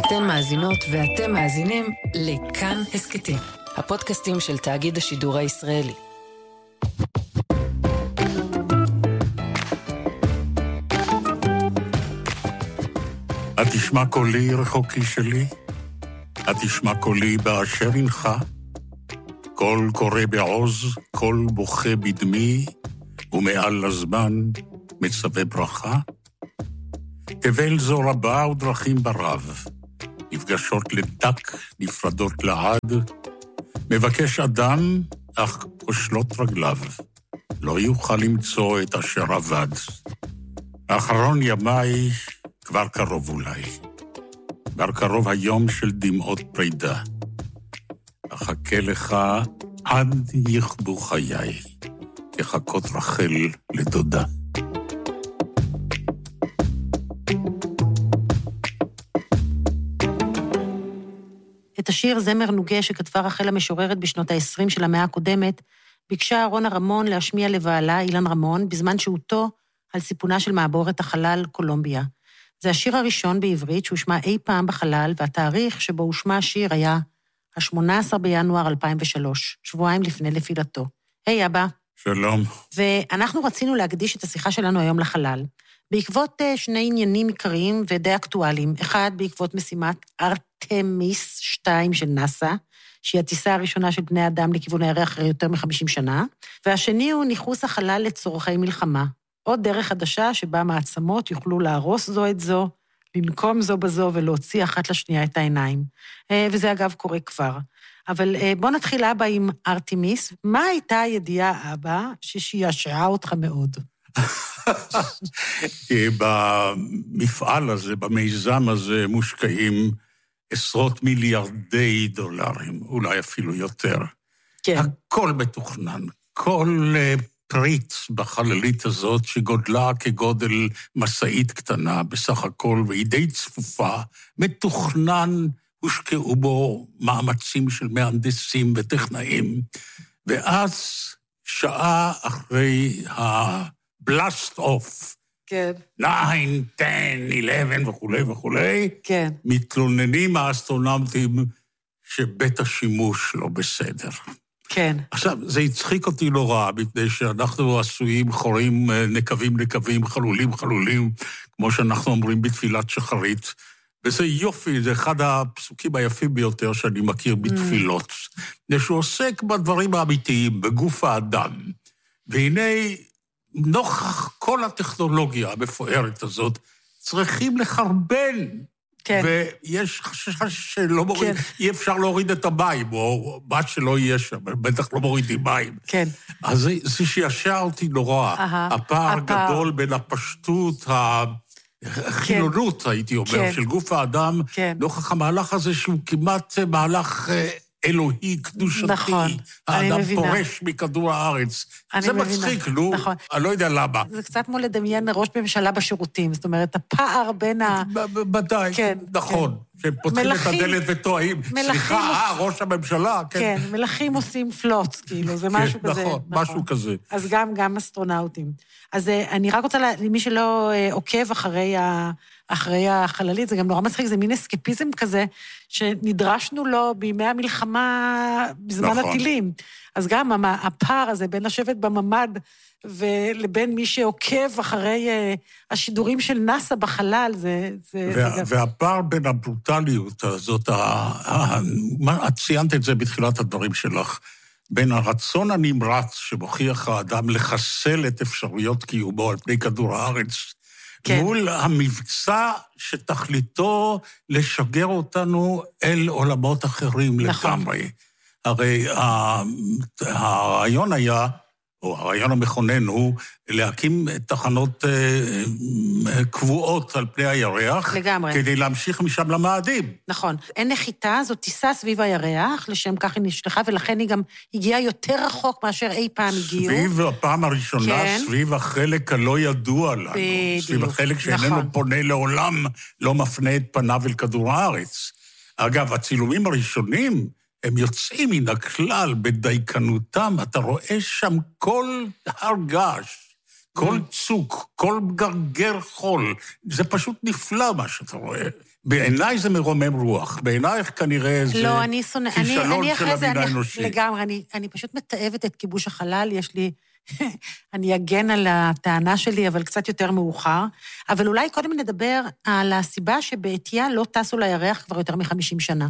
אתן מאזינות ואתם מאזינים לכאן הסקטים, הפודקאסטים של תאגיד השידור הישראלי. את תשמע קולי רחוקי שלי, את תשמע קולי באשר אינך, קול קורא בעוז, קול בוכה בדמי, ומעל לזמן מצווה ברכה. תבל זו רבה ודרכים ברב, נפגשות לדק, נפרדות לעד, מבקש אדם, אך כושלות רגליו, לא יוכל למצוא את אשר עבד. האחרון ימיי כבר קרוב אולי, כבר קרוב היום של דמעות פרידה. אחכה לך עד יכבו חיי, כחכות רחל לדודה. את השיר זמר נוגה שכתבה רחל המשוררת בשנות ה-20 של המאה הקודמת, ביקשה רונה רמון להשמיע לבעלה אילן רמון, בזמן שהותו על סיפונה של מעבורת החלל קולומביה. זה השיר הראשון בעברית שהושמע אי פעם בחלל, והתאריך שבו הושמע השיר היה ה-18 בינואר 2003, שבועיים לפני נפילתו. היי אבא. שלום. ואנחנו רצינו להקדיש את השיחה שלנו היום לחלל, בעקבות שני עניינים עיקריים ודי אקטואליים. אחד, בעקבות משימת ארטמיס 2 של נאסא, שהיא הטיסה הראשונה של בני אדם לכיוון הירח אחרי יותר מ-50 שנה, והשני הוא ניחוס החלל לצורכי מלחמה. עוד דרך חדשה שבה מעצמות יוכלו להרוס זו את זו, לנקום זו בזו ולהוציא אחת לשנייה את העיניים. וזה אגב קורה כבר. אבל בוא נתחיל אבא עם ארטמיס. מה הייתה הידיעה אבא ששישעה אותך מאוד? במפעל הזה, במיזם הזה, מושקעים עשרות מיליארדי דולרים, אולי אפילו יותר. כן. הכל מתוכנן, כל פריט בחללית הזאת שגודלה כגודל מסעית קטנה בסך הכל, והיא די צפופה, מתוכנן, הושקעו בו מאמצים של מהנדסים וטכנאים, ואז שעה אחרי הבלאסט אוף, כן. 9, 10, 11 וכו', כן. מתלוננים האסטרונאוטים שבית השימוש לא בסדר. כן. עכשיו, זה הצחיק אותי לא רע, מפני שאנחנו עשויים חורים נקבים, חלולים, כמו שאנחנו אומרים בתפילת שחרית, וזה יופי, זה אחד הפסוקים היפים ביותר שאני מכיר בתפילות. שהוא עוסק בדברים האמיתיים, בגוף האדם. והנה, נוכח כל הטכנולוגיה המפוארת הזאת, צריכים לחרבן. כן. ויש חשש שלא מוריד, כן. אי אפשר להוריד את המים, או מה שלא יהיה שם, בטח לא מורידים מים. כן. אז זה שישע אותי נורא. הפער גדול בין הפשטות, החילונות, הייתי אומר, של גוף האדם, נוכח המהלך הזה שהוא כמעט מהלך אלוהי, קדושתי. נכון, האדם פורש מכדור הארץ. זה מצחיק, נו, אני לא יודע למה. זה קצת כמו לדמיין ראש ממשלה בשירותים, זאת אומרת, הפער בין בוודאי, נכון. שהם פותחים את הדלת וטועים. סליחה, ראש הממשלה. כן, מלכים עושים פלוץ, כאילו, זה משהו כזה. נכון, משהו כזה. אז גם אסטרונאוטים. אז אני רק רוצה, למי שלא עוקב אחרי החללית, זה גם נורא מצחיק, זה מין אסקפיזם כזה, שנדרשנו לו בימי המלחמה בזמן הטילים. אז גם הפער הזה בין לשבת בממד, ולבין מי שעוקב אחרי השידורים של נאסא בחלל, והפער בין הברוטליות הזאת, את ציינת את זה בתחילת הדברים שלך, בין הרצון הנמרץ שמוכיח האדם לחסל את אפשרויות קיומו על פני כדור הארץ, כן. מול המבצע שתכליתו לשגר אותנו אל עולמות אחרים נכון. לגמרי. הרי הרעיון היה, או הרעיון המכונן הוא להקים תחנות קבועות על פני הירח, לגמרי. כדי להמשיך משם למאדים. נכון. אין נחיתה, זו טיסה סביב הירח, לשם כך היא נשלחה, ולכן היא גם הגיעה יותר רחוק מאשר אי פעם הגיעו. סביב הפעם הראשונה, כן. סביב החלק הלא ידוע לנו. בדיוק. סביב החלק שאיננו נכון. פונה לעולם, לא מפנה את פניו אל כדור הארץ. אגב, הצילומים הראשונים, הם יוצאים מן הכלל בדייקנותם, אתה רואה שם כל הר געש, כל צוק, כל גרגר חול, זה פשוט נפלא מה שאתה רואה. בעיניי זה מרומם רוח, בעינייך כנראה זה כישלון של המין האנושי. לגמרי, אני פשוט מתאבת את כיבוש החלל, יש לי, אני אגן על הטענה שלי, אבל קצת יותר מאוחר, אבל אולי קודם נדבר על הסיבה שבעתיה לא טסו לירח כבר יותר מ-50 שנה.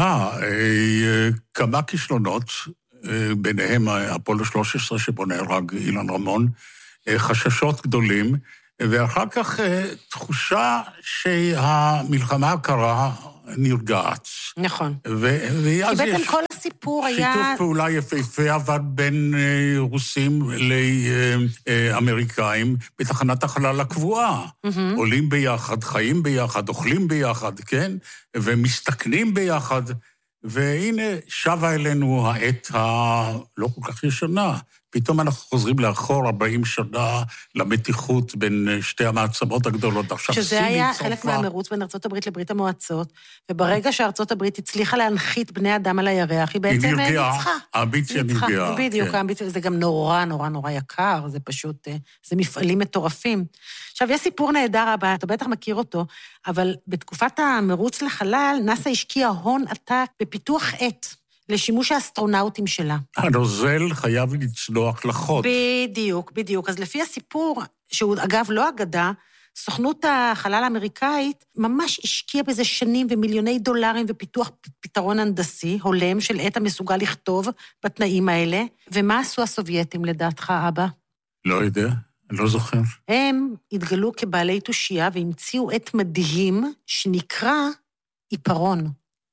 כמה כישלונות, ביניהם אפולו 13 שבו נהרג אילן רמון, חששות גדולים, ואחר כך תחושה שהמלחמה הקרה נרגעת. נכון. כי בעצם כל הסיפור היה... שיתוף פעולה יפהפה עבד בין רוסים לאמריקאים בתחנת החלל הקבועה. עולים ביחד, חיים ביחד, אוכלים ביחד, כן? ומסתכנים ביחד. והנה שבה אלינו העת הלא כל כך ישנה. פתאום אנחנו חוזרים לאחור 40 שנה למתיחות בין שתי המעצמות הגדולות. שזה היה חלק מהמרוץ בין ארצות הברית לברית המועצות, וברגע שארצות הברית הצליחה להנחית בני אדם על הירח, היא בעצם ניצחה. האמביציה נרגעה. בדיוק, האמביציה, זה גם נורא נורא נורא יקר, זה פשוט, זה מפעלים מטורפים. עכשיו, יש סיפור נהדר, אתה בטח מכיר אותו, אבל בתקופת המרוץ לחלל, נאס"א השקיע הון עתק בפיתוח עט. לשימוש האסטרונאוטים שלה. הנוזל חייב לצלוח לחוד. בדיוק. אז לפי הסיפור, שהוא אגב לא אגדה, סוכנות החלל האמריקאית ממש השקיעה בזה שנים ומיליוני דולרים ופיתוח פתרון הנדסי, הולם של עת המסוגל לכתוב בתנאים האלה. ומה עשו הסובייטים לדעתך, אבא? לא יודע, אני לא זוכר. הם התגלו כבעלי תושייה והמציאו עת מדהים שנקרא עיפרון.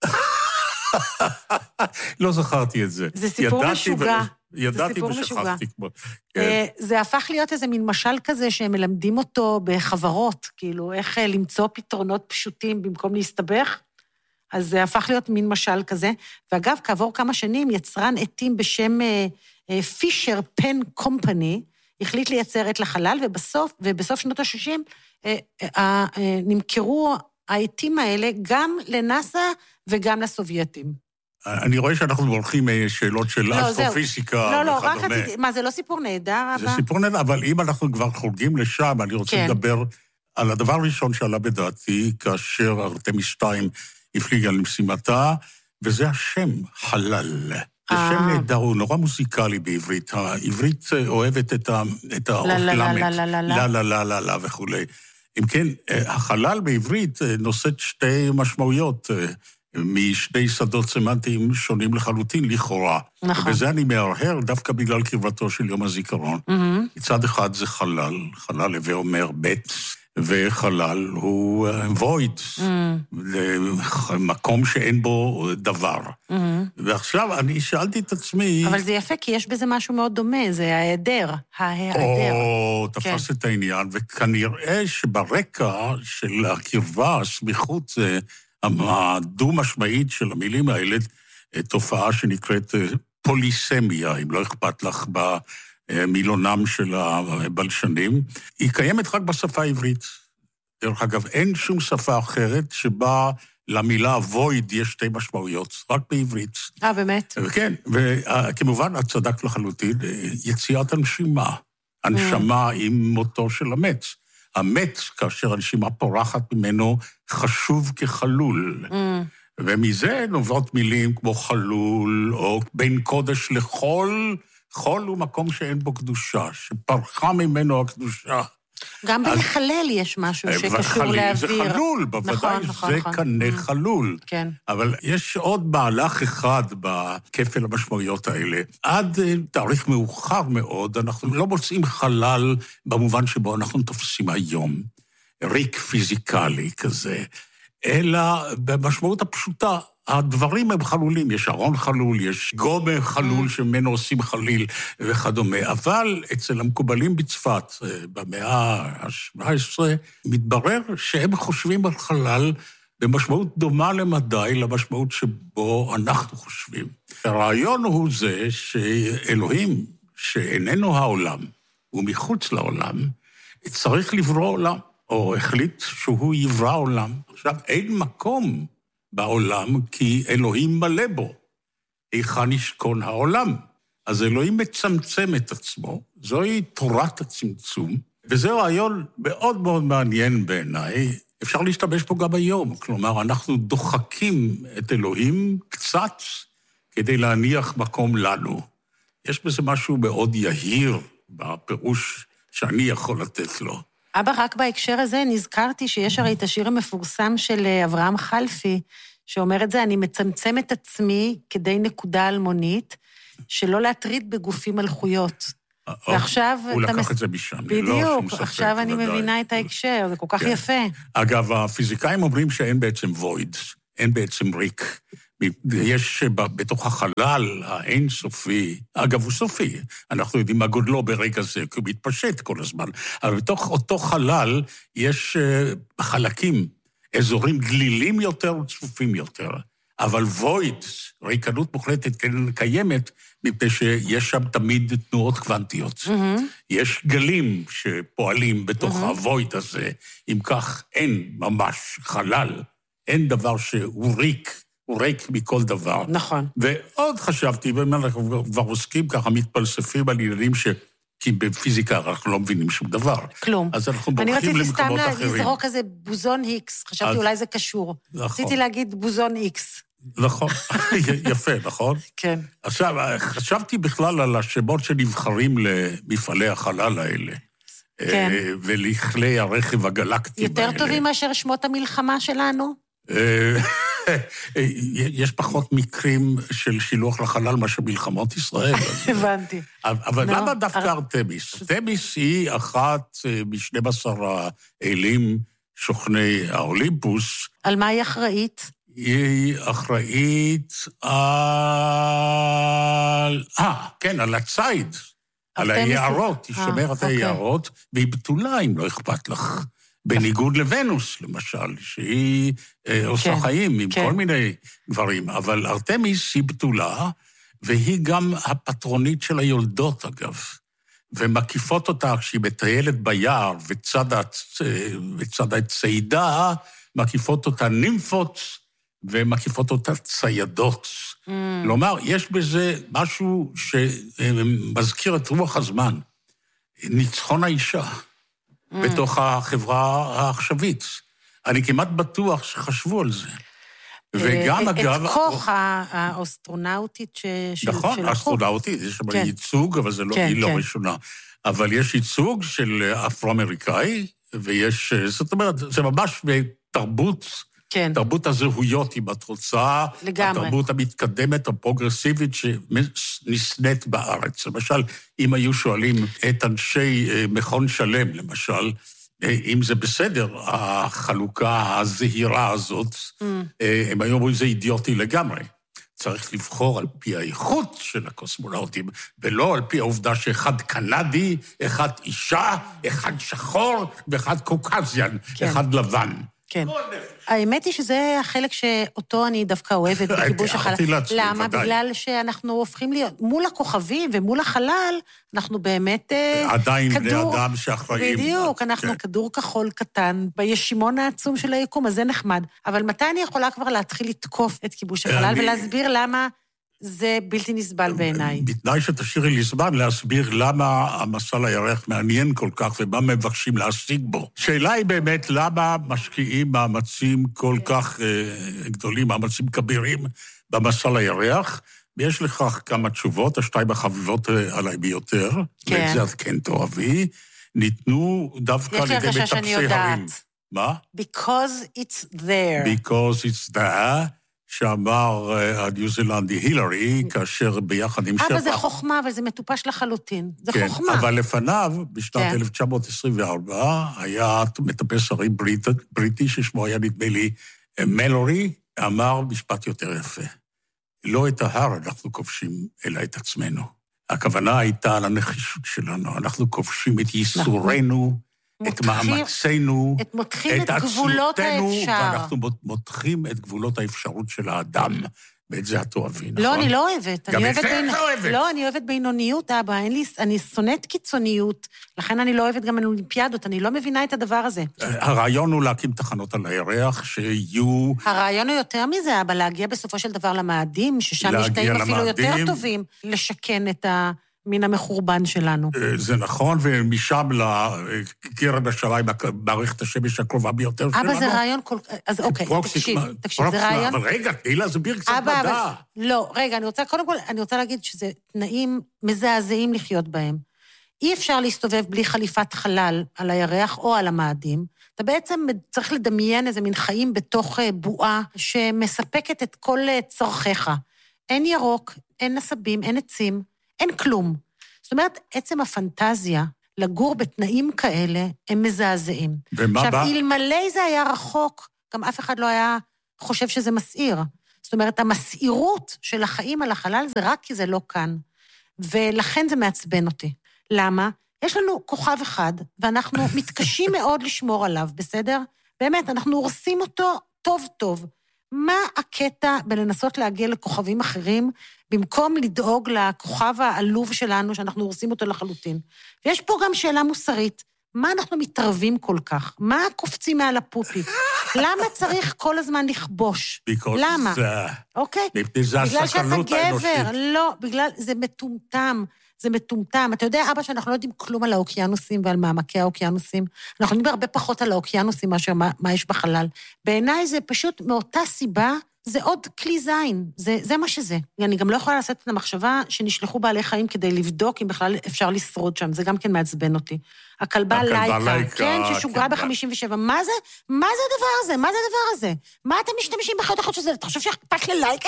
לא זכרתי את זה. זה סיפור משוגע. ידעתי ושכחתי כמו. זה הפך להיות איזה מין משל כזה שהם מלמדים אותו בחברות, כאילו איך למצוא פתרונות פשוטים במקום להסתבך, אז זה הפך להיות מין משל כזה, ואגב, כעבור כמה שנים יצרן עטים בשם פישר פן קומפני, החליט לייצר עת לחלל, ובסוף שנות ה-60 נמכרו העטים האלה גם לנאס"א וגם לסובייטים. אני רואה שאנחנו הולכים שאלות של אסטרופיזיקה וכדומה. לא, רק רציתי, מה, זה לא סיפור נהדר, אבא? זה סיפור נהדר, אבל אם אנחנו כבר חורגים לשם, אני רוצה לדבר על הדבר הראשון שעלה בדעתי, כאשר ארתמיס 2 הפליגה למשימתה, וזה השם, חלל. זה שם נהדר, הוא נורא מוזיקלי בעברית. העברית אוהבת את האוכלמת, לה וכו'. אם כן, החלל בעברית נושאת שתי משמעויות, משני שדות סמנטיים שונים לחלוטין לכאורה. נכון. וזה אני מהרהר דווקא בגלל קרבתו של יום הזיכרון. מצד אחד זה חלל, חלל הווה אומר בית, וחלל הוא וויד, מקום שאין בו דבר. ועכשיו אני שאלתי את עצמי... אבל זה יפה, כי יש בזה משהו מאוד דומה, זה ההיעדר. תפס את העניין, וכנראה שברקע של הקרבה, הסמיכות, הדו-משמעית של המילים האלה, תופעה שנקראת פוליסמיה, אם לא אכפת לך במילונם של הבלשנים, היא קיימת רק בשפה העברית. דרך אגב, אין שום שפה אחרת שבה למילה וויד יש שתי משמעויות, רק בעברית. באמת? כן, וכמובן, את צדקת לחלוטין, יציאת הנשימה. הנשמה עם מותו של המת. המת, כאשר הנשימה פורחת ממנו, חשוב כחלול. ומזה נובעות מילים כמו חלול, או בין קודש לחול, חול הוא מקום שאין בו קדושה, שפרחה ממנו הקדושה. גם בלחלל יש משהו שקשור לאוויר. זה חלול, בוודאי, זה כנה חלול. כן. אבל יש עוד מהלך אחד בכפל המשמעויות האלה. עד תאריך מאוחר מאוד, אנחנו לא מוצאים חלל במובן שבו אנחנו תופסים היום, ריק פיזיקלי כזה, אלא במשמעות הפשוטה, הדברים הם חלולים, יש ארון חלול, יש גובה חלול שממנו עושים חליל וכדומה, אבל אצל המקובלים בצפת, במאה ה-17, מתברר שהם חושבים על חלל במשמעות דומה למדי למשמעות שבו אנחנו חושבים. הרעיון הוא זה שאלוהים, שאיננו העולם, הוא מחוץ לעולם, צריך לברוא עולם, או החליט שהוא יברא עולם. עכשיו, אין מקום בעולם, כי אלוהים מלא בו. היכן ישכון העולם? אז אלוהים מצמצם את עצמו, זוהי תורת הצמצום, וזה רעיון מאוד מאוד מעניין בעיניי, אפשר להשתמש פה גם היום, כלומר, אנחנו דוחקים את אלוהים קצת כדי להניח מקום לנו. יש בזה משהו מאוד יהיר בפירוש שאני יכול לתת לו. אבא, רק בהקשר הזה נזכרתי שיש הרי את השיר המפורסם של אברהם חלפי, שאומר את זה, אני מצמצם את עצמי כדי נקודה אלמונית, שלא להטריד בגופי מלכויות. ועכשיו... הוא לקח את זה משם. בדיוק, עכשיו אני מבינה את ההקשר, זה כל כך יפה. אגב, הפיזיקאים אומרים שאין בעצם וויד, אין בעצם ריק. יש בתוך החלל האינסופי, אגב, הוא סופי, אנחנו יודעים מה גודלו ברגע זה, כי הוא מתפשט כל הזמן, אבל בתוך אותו חלל יש חלקים, אזורים גלילים יותר וצפופים יותר, אבל וויד, ריקנות מוחלטת קיימת, מפני שיש שם תמיד תנועות קוונטיות. יש גלים שפועלים בתוך הוויד הזה, אם כך אין ממש חלל, אין דבר שהוא ריק, הוא ריק מכל דבר. נכון. ועוד חשבתי, אנחנו כבר עוסקים ככה, מתפלספים על עניינים כי בפיזיקה אנחנו לא מבינים שום דבר. כלום. אז אנחנו בורחים למקומות אחרים. אני רציתי סתם לזרוק איזה בוזון איקס, חשבתי אולי זה קשור. נכון. רציתי להגיד בוזון איקס. נכון, יפה, נכון? כן. עכשיו, חשבתי בכלל על השמות שנבחרים למפעלי החלל האלה. כן. ולכלי הרכב הגלקטיים האלה. יותר טובים מאשר שמות המלחמה שלנו? יש פחות מקרים של שילוח לחלל מאשר מלחמות ישראל. הבנתי. אבל למה דווקא ארתמיס? ארתמיס היא אחת מ-12 האלים שוכני האולימפוס. על מה היא אחראית? היא אחראית על הציד, על היערות, היא שומרת היערות, והיא בתולה אם לא אכפת לך. בניגוד לוונוס, למשל, שהיא עושה חיים עם כל מיני דברים, אבל ארתמיס היא בתולה, והיא גם הפטרונית של היולדות, אגב, ומקיפות אותה כשהיא מטיילת ביער, וצד הצעידה, מקיפות אותה נימפות, ומקיפות אותה ציידות. כלומר, יש בזה משהו שמזכיר את רוח הזמן, ניצחון האישה. בתוך החברה העכשווית. אני כמעט בטוח שחשבו על זה. וגם אגב... את כוח האסטרונאוטית של... נכון, האסטרונאוטית, יש שם ייצוג, אבל זה לא היא לא ראשונה. אבל יש ייצוג של אפרו-אמריקאי, ויש, זאת אומרת, זה ממש בתרבות, תרבות הזהויות, אם את רוצה, התרבות המתקדמת, הפרוגרסיבית, שנסנית בארץ. למשל, אם היו שואלים את אנשי מכון שלם, למשל, אם זה בסדר, החלוקה הזהירה הזאת, הם היו אומרים, זה אידיוטי לגמרי. צריך לבחור על פי האיכות של הקוסמונאוטים, ולא על פי העובדה שאחד קנדי, אחד אישה, אחד שחור, ואחד קוקזיאן, אחד לבן. כן. האמת היא שזה החלק שאותו אני דווקא אוהבת בכיבוש החלל. למה? בגלל שאנחנו הופכים להיות, מול הכוכבים ומול החלל, אנחנו באמת עדיין בני אדם שאחראים. בדיוק, אנחנו כדור כחול קטן, בישימון העצום של היקום, אז זה נחמד. אבל מתי אני יכולה כבר להתחיל לתקוף את כיבוש החלל ולהסביר למה זה בלתי נסבל בעיניי? בתנאי שתשאירי לי זמן להסביר למה המסע לירח מעניין כל כך ומה מבקשים להשיג בו. שאלה היא באמת למה משקיעים מאמצים כל כך גדולים, מאמצים כבירים במסע לירח, ויש לכך כמה תשובות, השתיים החביבות עליי ביותר, ואת זה את כן תאהבי, ניתנו דווקא על ידי מטפסי הרים. מה? Because it's there. Because it's there. שאמר הניו זילנדי הילרי, כאשר ביחד עם אבל זה חוכמה, אבל זה מטופש לחלוטין. זה חוכמה. אבל לפניו, בשנת 1924, היה מטפס הרים בריטי, ששמו היה נדמה לי מלורי, אמר משפט יותר יפה. לא את ההר אנחנו כובשים, אלא את עצמנו. הכוונה הייתה על הנחישות שלנו. אנחנו כובשים את ייסורנו, את מאמצינו, את עצלותנו, ואנחנו מותחים את גבולות האפשרות של האדם. ואת זה את אוהבי, נכון? לא, אני לא אוהבת. גם את זה את אוהבת. לא, אני אוהבת בינוניות, אבא. אני שונאת קיצוניות, לכן אני לא אוהבת גם אולימפיאדות, אני לא מבינה את הדבר הזה. הרעיון הוא להקים תחנות על הירח, שיהיו... הרעיון הוא יותר מזה, אבא, להגיע בסופו של דבר למאדים, ששם יש תנאים אפילו יותר טובים, לשכן את מן המחורבן שלנו. זה נכון, ומשם לקרן השמיים, מערכת השמש הקרובה ביותר שלנו. אבא, זה רעיון כל... אז אוקיי, תקשיב, זה רעיון... אבל רגע, תהי להסביר קצת מדע. לא, רגע, קודם כל, אני רוצה להגיד שזה תנאים מזעזעים לחיות בהם. אי אפשר להסתובב בלי חליפת חלל על הירח או על המאדים. אתה בעצם צריך לדמיין איזה מין חיים בתוך בועה שמספקת את כל צורכיך. אין ירוק, אין נסבים, אין עצים, אין כלום. זאת אומרת, עצם הפנטזיה לגור בתנאים כאלה, הם מזעזעים. ומה בא? עכשיו, אלמלא זה היה רחוק, גם אף אחד לא היה חושב שזה מסעיר. זאת אומרת, המסעירות של החיים על החלל זה רק כי זה לא כאן. ולכן זה מעצבן אותי. למה? יש לנו כוכב אחד, ואנחנו מתקשים מאוד לשמור עליו, בסדר? באמת, אנחנו הורסים אותו טוב טוב. מה הקטע בלנסות להגיע לכוכבים אחרים, במקום לדאוג לכוכב העלוב שלנו, שאנחנו הורסים אותו לחלוטין? ויש פה גם שאלה מוסרית, מה אנחנו מתערבים כל כך? מה קופצים מעל הפופי? למה צריך כל הזמן לכבוש? למה? אוקיי? בגלל שאתה גבר, לא, בגלל, זה מטומטם. זה מטומטם. אתה יודע, אבא, שאנחנו לא יודעים כלום על האוקיינוסים ועל מעמקי האוקיינוסים. אנחנו יודעים הרבה פחות על האוקיינוסים מאשר מה יש בחלל. בעיניי זה פשוט מאותה סיבה, זה עוד כלי זין. זה מה שזה. אני גם לא יכולה לעשות את המחשבה שנשלחו בעלי חיים כדי לבדוק אם בכלל אפשר לשרוד שם. זה גם כן מעצבן אותי. הכלבה לייקה, כן, ששוגרה ב-57. מה זה הדבר הזה? מה זה הדבר הזה? מה אתם משתמשים בחיות אחת שזה? אתה חושב שאכפת ללייקה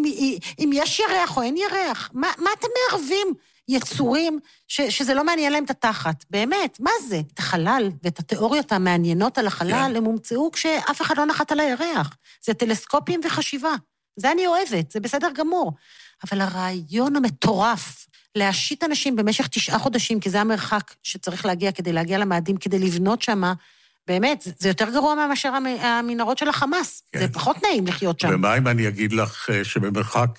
אם יש ירח או אין ירח? מה אתם מערבים? יצורים שזה לא מעניין להם את התחת. באמת, מה זה? את החלל ואת התיאוריות המעניינות על החלל, הם הומצאו כשאף אחד לא נחת על הירח. זה טלסקופים וחשיבה. זה אני אוהבת, זה בסדר גמור. אבל הרעיון המטורף, להשית אנשים במשך 9 חודשים, כי זה המרחק שצריך להגיע כדי להגיע למאדים, כדי לבנות שמה, באמת, זה יותר גרוע מאשר המנהרות של החמאס. זה פחות נעים לחיות שם. ומה אם אני אגיד לך שבמרחק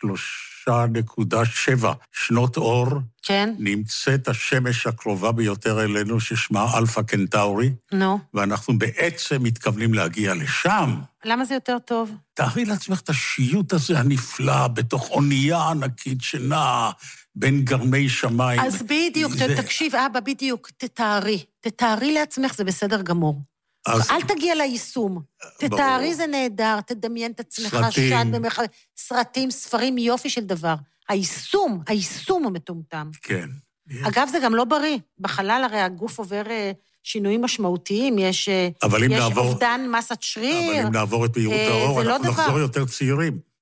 3.7 שנות אור, כן. נמצאת השמש הקרובה ביותר אלינו, ששמה אלפא קנטאורי, ואנחנו בעצם מתכוונים להגיע לשם. למה זה יותר טוב? תארי לעצמך את השיוט הזה הנפלא, בתוך אונייה ענקית שנעה, בין גרמי שמיים. אז בדיוק, תקשיב, אבא, בדיוק, תתארי לעצמך, זה בסדר גמור. אל תגיע ליישום. תתארי זה נהדר, תדמיין את עצמך שד במרחב, סרטים, ספרים, יופי של דבר. היישום הוא מטומטם. כן. אגב, זה גם לא בריא. בחלל הרי הגוף עובר שינויים משמעותיים, יש אובדן מסת שריר. אבל אם נעבור את מהירות האור, אנחנו נחזור יותר צעירים.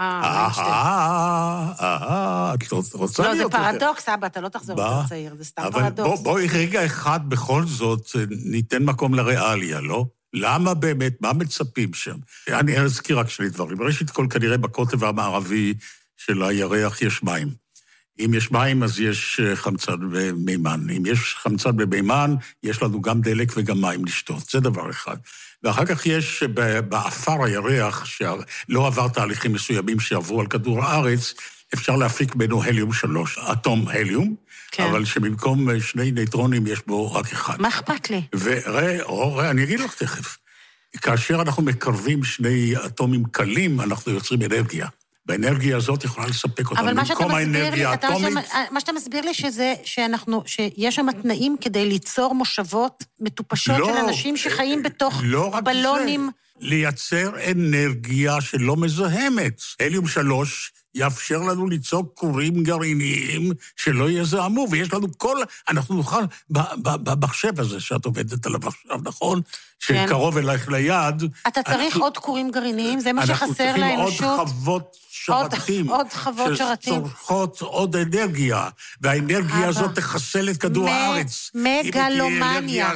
את רוצה לא, להיות... זה פרדוקס, אבא, אתה לא תחזור יותר צעיר, זה סתם פרדוקס. אבל בואי רגע אחד בכל זאת ניתן מקום לריאליה, לא? למה באמת, מה מצפים שם? אני אזכיר רק 2 דברים. ראשית כל, כנראה בקוטב המערבי של הירח יש מים. אם יש מים, אז יש חמצן ומימן. אם יש חמצן ומימן, יש לנו גם דלק וגם מים לשתות. זה דבר אחד. ואחר כך יש באפר הירח, שלא עבר תהליכים מסוימים שעברו על כדור הארץ, אפשר להפיק בינו הליום 3, אטום הליום, כן. אבל שבמקום 2 נייטרונים יש בו רק 1. מה אכפת לי? וראה, אני אגיד לך תכף, כאשר אנחנו מקרבים 2 אטומים קלים, אנחנו יוצרים אנרגיה. והאנרגיה הזאת יכולה לספק אותנו. אבל מה שאתה מסביר לי שיש שם תנאים כדי ליצור מושבות מטופשות של אנשים שחיים בתוך בלונים. לייצר אנרגיה שלא מזהמת. הליום 3 יאפשר לנו ליצור כורים גרעיניים שלא יזהמו, ויש לנו אנחנו נוכל, במחשב הזה שאת עובדת עליו עכשיו, נכון? שקרוב אלייך ליד. אתה צריך עוד כורים גרעיניים, זה מה שחסר לאנושות. אנחנו צריכים עוד חוות שרתים. עוד חוות שרתים. שצורכות עוד אנרגיה, והאנרגיה הזאת תחסל את כדור הארץ. מגלומניה.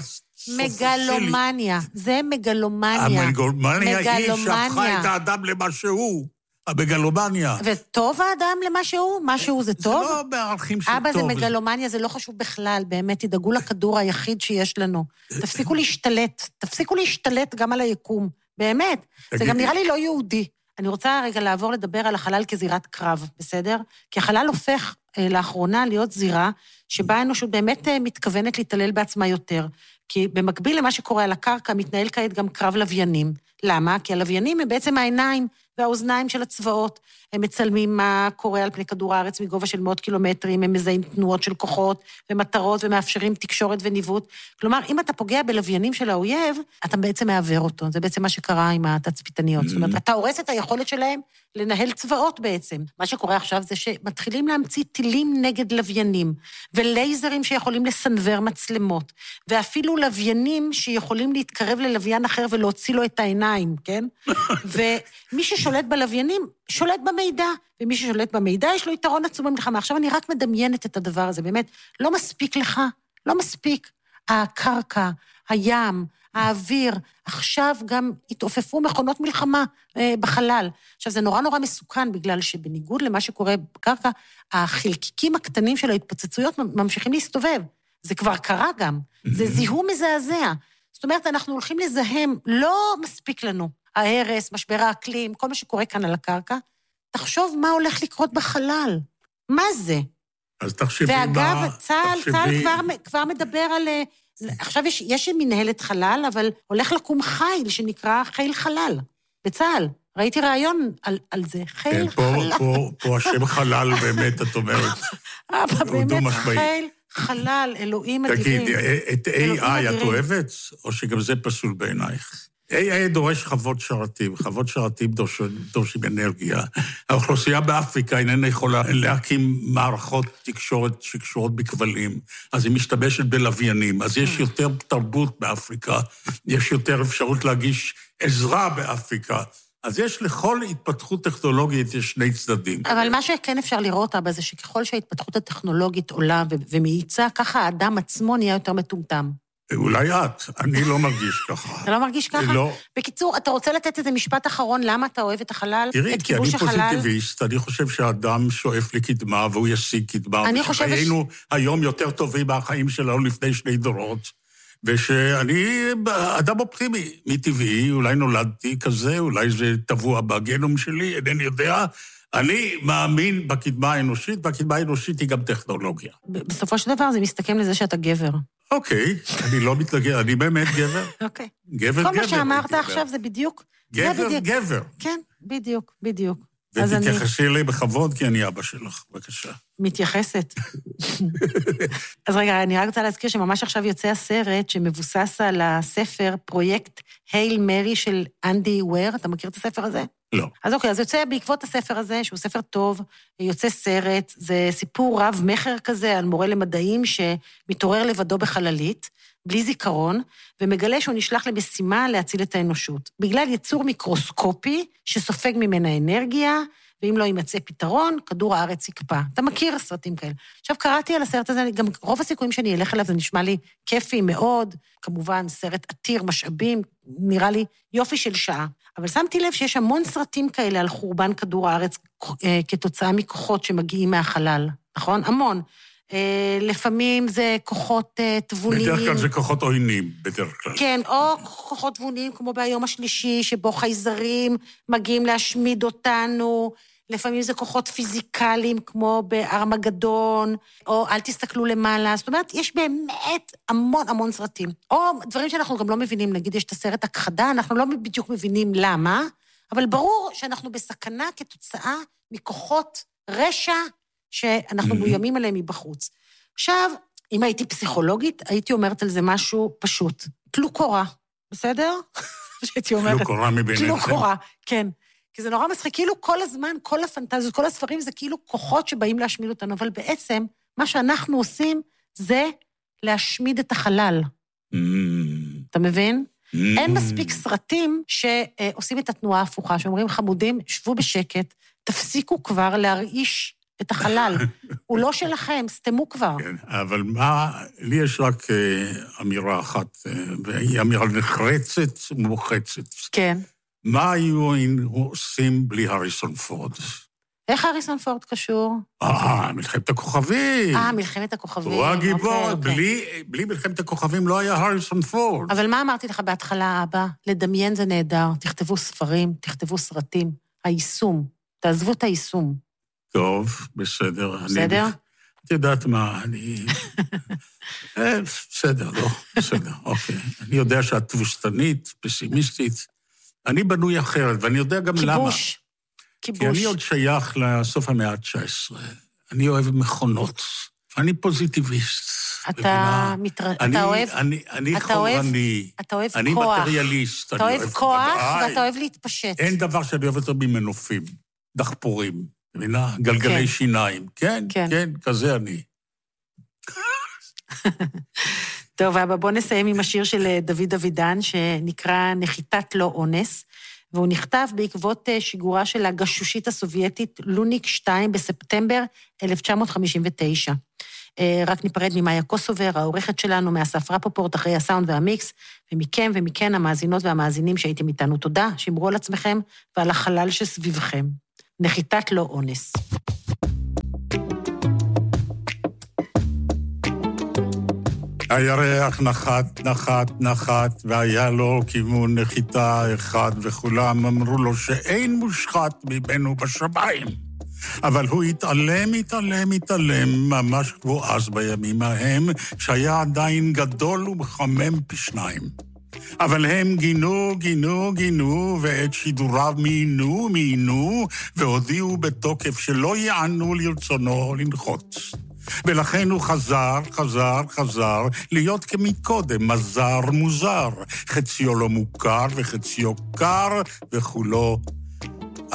זה מגלומניה. המגלומניה היא שהפכה את האדם למה שהוא. המגלומניה. וטוב האדם למה שהוא? מה שהוא זה טוב? זה לא בערכים של טוב. אבא זה מגלומניה, זה לא חשוב בכלל, באמת, תדאגו לכדור היחיד שיש לנו. תפסיקו להשתלט גם על היקום. באמת. זה גם נראה לי לא יהודי. אני רוצה רגע לעבור לדבר על החלל כזירת קרב, בסדר? כי החלל הופך לאחרונה להיות זירה שבה האנושות באמת מתכוונת להתעלל בעצמה יותר. כי במקביל למה שקורה על הקרקע, מתנהל כעת גם קרב לוויינים. למה? כי הלוויינים הם בעצם העיניים והאוזניים של הצבאות. הם מצלמים מה קורה על פני כדור הארץ מגובה של מאות קילומטרים, הם מזהים תנועות של כוחות ומטרות ומאפשרים תקשורת וניווט. כלומר, אם אתה פוגע בלוויינים של האויב, אתה בעצם מעבר אותו. זה בעצם מה שקרה עם התצפיתניות. זאת אומרת, אתה הורס את היכולת שלהם לנהל צבאות בעצם. מה שקורה עכשיו זה שמתחילים להמציא טילים נגד לוויינים, ולייזרים שיכולים לסנבר מצלמות, ואפילו לוויינים שיכולים להתקרב ללוויין אחר ולהוציא לו את העיניים, כן? ומי ששולט בלוויינים, שולט במידע, ומי ששולט במידע יש לו יתרון עצום במלחמה. עכשיו אני רק מדמיינת את הדבר הזה, באמת, לא מספיק לך, לא מספיק. הקרקע, הים, האוויר, עכשיו גם התעופפו מכונות מלחמה בחלל. עכשיו, זה נורא נורא מסוכן, בגלל שבניגוד למה שקורה בקרקע, החלקיקים הקטנים של ההתפוצצויות ממשיכים להסתובב. זה כבר קרה גם. זה זיהום מזעזע. זאת אומרת, אנחנו הולכים לזהם, לא מספיק לנו. ההרס, משבר האקלים, כל מה שקורה כאן על הקרקע. תחשוב מה הולך לקרות בחלל. מה זה? אז תחשבי ואגב, צה"ל כבר מדבר על... עכשיו יש מנהלת חלל, אבל הולך לקום חיל שנקרא חיל חלל, בצה"ל. ראיתי רעיון על זה, חיל חלל. פה השם חלל באמת, את אומרת. באמת, חיל חלל, אלוהים אדירים. תגיד, את AI את אוהבת? או שגם זה פסול בעינייך? AI דורש חוות שרתים, חוות שרתים דורשים אנרגיה. האוכלוסייה באפריקה איננה יכולה להקים מערכות תקשורת שקשורות בכבלים, אז היא משתמשת בלוויינים, אז יש יותר תרבות באפריקה, יש יותר אפשרות להגיש עזרה באפריקה, אז יש לכל התפתחות טכנולוגית יש שני צדדים. אבל מה שכן אפשר לראות אבא זה שככל שההתפתחות הטכנולוגית עולה ומאיצה, ככה האדם עצמו נהיה יותר מטומטם. אולי את, אני לא מרגיש ככה. אתה לא מרגיש ככה? לא. בקיצור, אתה רוצה לתת איזה משפט אחרון, למה אתה אוהב את החלל? תראי, כי אני פוזיטיביסט, אני חושב שהאדם שואף לקדמה, והוא ישיג קדמה. אני חושבת היינו היום יותר טובים מהחיים שלנו לפני 2 דורות, ושאני אדם אופטימי, מטבעי, אולי נולדתי כזה, אולי זה טבוע בגנום שלי, אינני יודע. אני מאמין בקדמה האנושית, והקדמה האנושית היא גם טכנולוגיה. בסופו של דבר זה מסתכם לזה שאתה גבר. אוקיי, אני לא מתנגד, אני באמת גבר. אוקיי. גבר. כל מה שאמרת עכשיו זה בדיוק. גבר. כן, בדיוק. ותתייחסי לי בכבוד, כי אני אבא שלך, בבקשה. מתייחסת. אז רגע, אני רק רוצה להזכיר שממש עכשיו יוצא הסרט שמבוסס על הספר פרויקט הייל מרי של אנדי וויר. אתה מכיר את הספר הזה? לא. אז אוקיי, אז יוצא בעקבות הספר הזה, שהוא ספר טוב, יוצא סרט, זה סיפור רב מחר כזה על מורה למדעים שמתעורר לבדו בחללית, בלי זיכרון, ומגלה שהוא נשלח למשימה להציל את האנושות. בגלל יצור מיקרוסקופי שסופג ממנה אנרגיה, ואם לא יימצא פתרון, כדור הארץ יקפא. אתה מכיר סרטים כאלה. עכשיו קראתי על הסרט הזה, גם רוב הסיכויים שאני אלך אליו, זה נשמע לי כיפי מאוד, כמובן סרט עתיר משאבים, נראה לי יופי של שעה. אבל שמתי לב שיש המון סרטים כאלה על חורבן כדור הארץ, כתוצאה מכוחות שמגיעים מהחלל, נכון? המון. לפעמים זה כוחות תבוניים. בדרך כלל זה כוחות עוינים, בדרך כלל. כן, או כוחות תבוניים, כמו ביום השלישי, שבו חייזרים מגיעים להשמיד אותנו, לפעמים זה כוחות פיזיקליים, כמו בארמגדון, או אל תסתכלו למעלה, זאת אומרת, יש באמת המון סרטים. או דברים שאנחנו גם לא מבינים, נגיד יש את הסרט הכחדה, אנחנו לא בדיוק מבינים למה, אבל ברור שאנחנו בסכנה כתוצאה מכוחות רשע, שאנחנו מאוימים עליהם מבחוץ. עכשיו, אם הייתי פסיכולוגית, הייתי אומרת על זה משהו פשוט. טלו קורה, בסדר? שהייתי אומרת. טלו קורה מביניכם. טלו קורה, כן. כי זה נורא מצחיק, כאילו כל הזמן, כל הפנטזיות, כל הספרים, זה כאילו כוחות שבאים להשמיד אותנו, אבל בעצם, מה שאנחנו עושים, זה להשמיד את החלל. אתה מבין? אין מספיק סרטים שעושים את התנועה ההפוכה, שאומרים, חמודים, שבו בשקט, תפסיקו כבר להרעיש את החלל. הוא לא שלכם, סתמו כבר. כן, אבל לי יש רק אמירה אחת, והיא אמירה נחרצת ומוחצת. כן. מה היו עושים בלי הריסון פורד? איך הריסון פורד קשור? מלחמת הכוכבים. מלחמת הכוכבים. הוא הגיבור, בלי מלחמת הכוכבים לא היה הריסון פורד. אבל מה אמרתי לך בהתחלה, אבא? לדמיין זה נהדר, תכתבו ספרים, תכתבו סרטים. היישום. תעזבו את היישום. טוב, בסדר. בסדר? את יודעת מה, אני... בסדר, לא, בסדר, אוקיי. אני יודע שאת תבוסתנית, פסימיסטית. אני בנוי אחרת, ואני יודע גם למה. כיבוש. כי אני עוד שייך לסוף המאה ה-19. אני אוהב מכונות, ואני פוזיטיביסט. אתה אוהב... אני חורני. אתה אוהב כוח. אני מטריאליסט. אתה אוהב כוח, ואתה אוהב להתפשט. אין דבר שאני אוהב יותר ממנופים, דחפורים, מבינה? גלגלי שיניים. כן, כן, כזה אני. טוב, אבא, בוא נסיים עם השיר של דוד דוידן, שנקרא נחיתת לא אונס, והוא נכתב בעקבות שיגורה של הגשושית הסובייטית לוניק 2 בספטמבר 1959. רק ניפרד ממאיה קוסובר, העורכת שלנו, מאסף רפופורט אחרי הסאונד והמיקס, ומכם ומכן המאזינות והמאזינים שהייתם איתנו. תודה, שמרו על עצמכם ועל החלל שסביבכם. נחיתת לא אונס. הירח נחת, והיה לו כיוון נחיתה אחד, וכולם אמרו לו שאין מושחת מבנו בשמיים. אבל הוא התעלם, ממש כמו אז בימים ההם, שהיה עדיין גדול ומחמם פי שניים. אבל הם גינו, ואת שידוריו מיינו, והודיעו בתוקף שלא יענו לרצונו לנחות. ולכן הוא חזר, להיות כמקודם, מוזר, חציו לא מוכר וחציו קר, וכולו